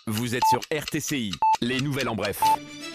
Vous êtes sur RTCI, les nouvelles en bref.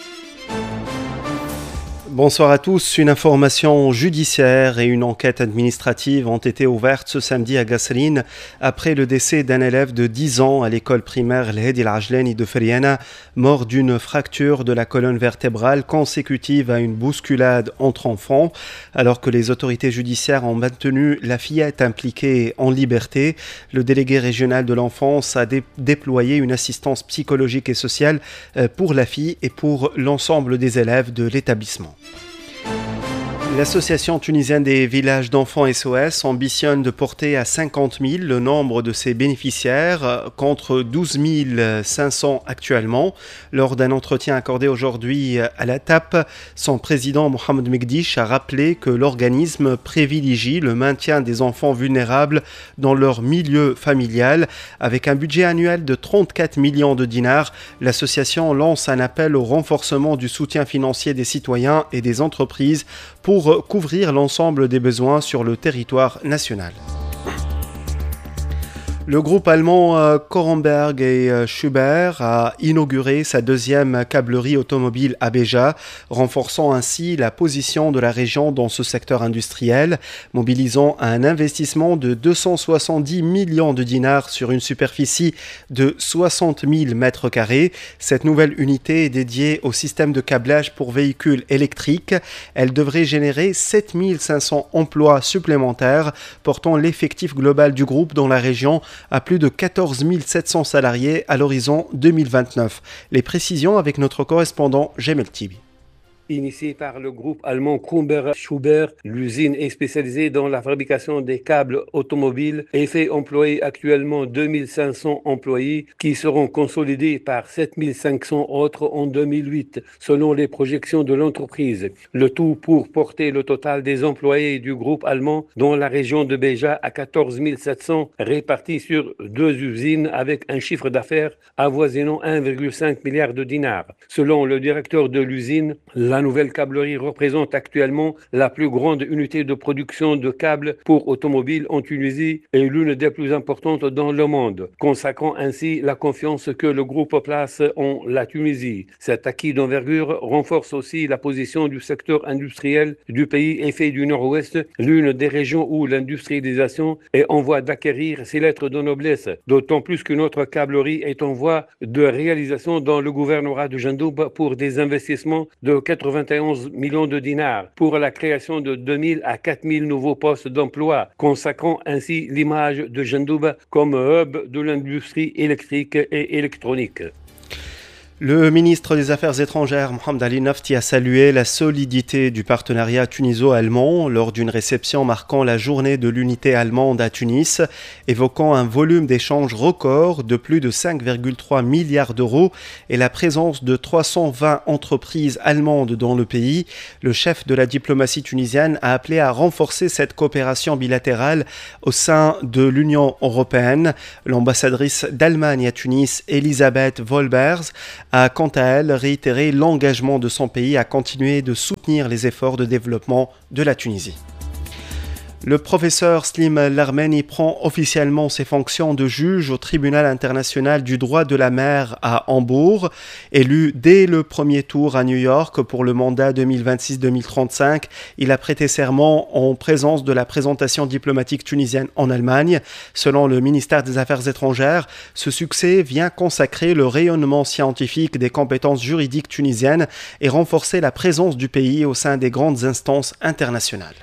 Bonsoir à tous. Une information judiciaire et une enquête administrative ont été ouvertes ce samedi à Gasserine après le décès d'un élève de 10 ans à l'école primaire El Hedi El Ajlani de Feriana, mort d'une fracture de la colonne vertébrale consécutive à une bousculade entre enfants. Alors que les autorités judiciaires ont maintenu la fillette impliquée en liberté, le délégué régional de l'enfance a déployé une assistance psychologique et sociale pour la fille et pour l'ensemble des élèves de l'établissement. L'association tunisienne des villages d'enfants SOS ambitionne de porter à 50 000 le nombre de ses bénéficiaires contre 12 500 actuellement. Lors d'un entretien accordé aujourd'hui à la TAP, son président Mohamed Megdish a rappelé que l'organisme privilégie le maintien des enfants vulnérables dans leur milieu familial. Avec un budget annuel de 34 millions de dinars, l'association lance un appel au renforcement du soutien financier des citoyens et des entreprises pour couvrir l'ensemble des besoins sur le territoire national. Le groupe allemand Korenberg et Schubert a inauguré sa deuxième câblerie automobile à Béja, renforçant ainsi la position de la région dans ce secteur industriel, mobilisant un investissement de 270 millions de dinars sur une superficie de 60 000 mètres carrés. Cette nouvelle unité est dédiée au système de câblage pour véhicules électriques. Elle devrait générer 7 500 emplois supplémentaires, portant l'effectif global du groupe dans la région à plus de 14 700 salariés à l'horizon 2029. Les précisions avec notre correspondant Jamel Tibi. Initiée par le groupe allemand Korenberg-Schubert, l'usine est spécialisée dans la fabrication des câbles automobiles et fait employer actuellement 2500 employés qui seront consolidés par 7500 autres en 2008, selon les projections de l'entreprise. Le tout pour porter le total des employés du groupe allemand dans la région de Béja à 14 700 répartis sur deux usines avec un chiffre d'affaires avoisinant 1,5 milliard de dinars. Selon le directeur de l'usine, la nouvelle câblerie représente actuellement la plus grande unité de production de câbles pour automobiles en Tunisie et l'une des plus importantes dans le monde, consacrant ainsi la confiance que le groupe place en la Tunisie. Cet acquis d'envergure renforce aussi la position du secteur industriel du pays et fait du Nord-Ouest l'une des régions où l'industrialisation est en voie d'acquérir ses lettres de noblesse, d'autant plus qu'une autre câblerie est en voie de réalisation dans le gouvernorat de Jandoub pour des investissements de 91 millions de dinars pour la création de 2000 à 4000 nouveaux postes d'emploi, consacrant ainsi l'image de Jandoub comme hub de l'industrie électrique et électronique. Le ministre des Affaires étrangères, Mohamed Ali Nafti, a salué la solidité du partenariat tuniso-allemand lors d'une réception marquant la journée de l'unité allemande à Tunis, évoquant un volume d'échanges record de plus de 5,3 milliards d'euros et la présence de 320 entreprises allemandes dans le pays. Le chef de la diplomatie tunisienne a appelé à renforcer cette coopération bilatérale au sein de l'Union européenne. L'ambassadrice d'Allemagne à Tunis, Elisabeth Wolbers, a quant à elle réitéré l'engagement de son pays à continuer de soutenir les efforts de développement de la Tunisie. Le professeur Slim Larmeni prend officiellement ses fonctions de juge au tribunal international du droit de la mer à Hambourg. Élu dès le premier tour à New York pour le mandat 2026-2035, il a prêté serment en présence de la représentation diplomatique tunisienne en Allemagne. Selon le ministère des Affaires étrangères, ce succès vient consacrer le rayonnement scientifique des compétences juridiques tunisiennes et renforcer la présence du pays au sein des grandes instances internationales.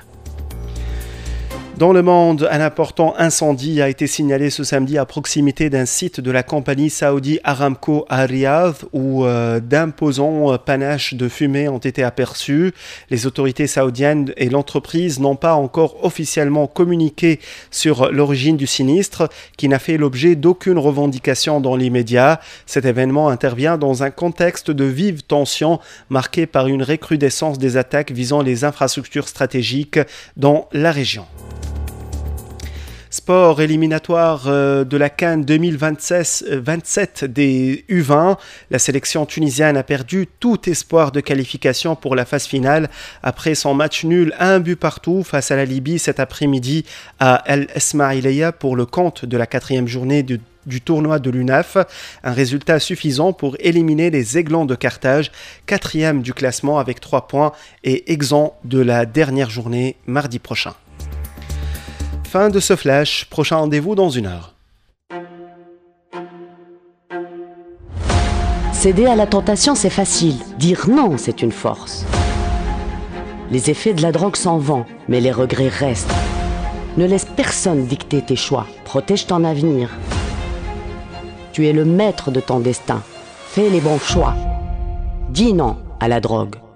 Dans le monde, un important incendie a été signalé ce samedi à proximité d'un site de la compagnie Saudi Aramco à Riyad où d'imposants panaches de fumée ont été aperçus. Les autorités saoudiennes et l'entreprise n'ont pas encore officiellement communiqué sur l'origine du sinistre qui n'a fait l'objet d'aucune revendication dans l'immédiat. Cet événement intervient dans un contexte de vive tension marqué par une recrudescence des attaques visant les infrastructures stratégiques dans la région. Sport éliminatoire de la CAN 2027 des U20. La sélection tunisienne a perdu tout espoir de qualification pour la phase finale après son match nul à un but partout face à la Libye cet après-midi à El Esmaïlia pour le compte de la 4e journée du tournoi de l'UNAF. Un résultat suffisant pour éliminer les Aiglons de Carthage, 4e du classement avec 3 points et exempt de la dernière journée mardi prochain. Fin de ce flash, prochain rendez-vous dans 1 heure. Céder à la tentation, c'est facile. Dire non, c'est une force. Les effets de la drogue s'en vont, mais les regrets restent. Ne laisse personne dicter tes choix. Protège ton avenir. Tu es le maître de ton destin. Fais les bons choix. Dis non à la drogue.